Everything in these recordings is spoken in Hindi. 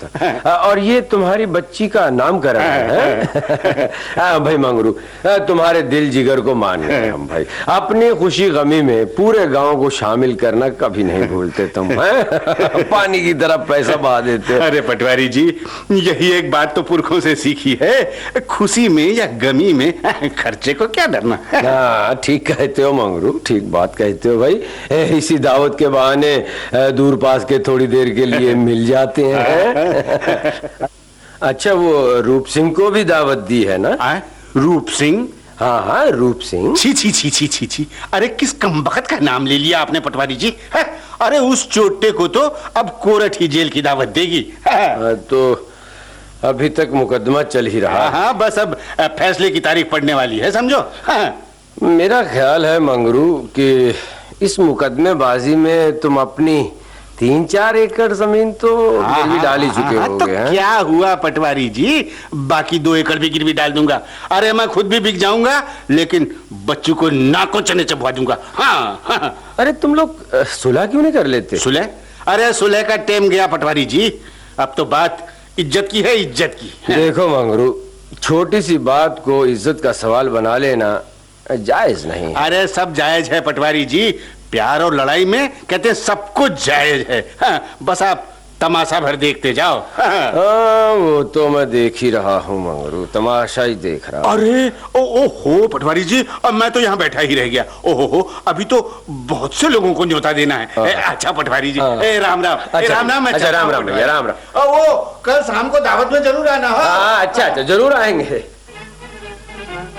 बहुत। और ये तुम्हारी बच्ची का नामकरण है? भाई मंगरू, तुम्हारे दिल जिगर को मान गए हम भाई। अपनी खुशी गमी में पूरे गांव को शामिल करना कभी नहीं भूलते तुम। पानी की तरह पैसा बहा देते। अरे पटवारी जी, यही एक बात तो पुरखों से सीखी है, खुशी में या गमी में खर्चे को क्या डरना। हाँ ठीक कहते हो मंगरू, ठीक बात कहते हो भाई। इसी दावत के बहाने दूर पास के थोड़ी देर के लिए मिल जाते हैं। अच्छा, वो रूप सिंह को भी दावत दी है ना? रूप सिंह? हाँ हाँ, रूप सिंह। छी छी छी छी छी छी, अरे किस कमबख्त का नाम ले लिया आपने पटवारी जी। अरे उस चोटे को तो अब कोरट ही जेल की दावत देगी। तो अभी तक मुकदमा चल ही रहा। हाँ, बस अब फैसले की तारीख पड़ने वाली है, समझो। मेरा ख्याल है मंगरू कि इस मुकदमेबाजी में तुम अपनी 3-4 एकड़ जमीन तो गिरवी डाल ही चुके होगे। तो क्या हुआ पटवारी जी, बाकी 2 एकड़ भी गिरवी डाल दूंगा। अरे मैं खुद भी बिक जाऊंगा, लेकिन बच्चों को नाकों चने चबवा दूंगा। हाँ। अरे तुम लोग सुलह क्यों नहीं कर लेते? सुलह? अरे सुलह का टाइम गया पटवारी जी, अब तो बात इज्जत की है, इज्जत की। देखो मंगरू, छोटी सी बात को इज्जत का सवाल बना लेना जायज नहीं। अरे सब जायज है पटवारी जी, प्यार और लड़ाई में कहते हैं सब कुछ जायज है। बस आप तमाशा भर देखते जाओ। वो तो मैं देख ही रहा हूँ मंगरू, तमाशा ही देख रहा। अरे ओ पटवारी जी, अब मैं तो यहाँ बैठा ही रह गया। ओहो, अभी तो बहुत से लोगों को न्योता देना है। अच्छा पटवारी जी, राम राम। अच्छा, राम राम। अच्छा, राम राम भैया, राम राम। वो कल शाम को दावत में जरूर आना। अच्छा, जरूर आएंगे।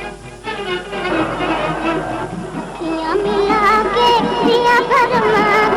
मिला के दिया भरमा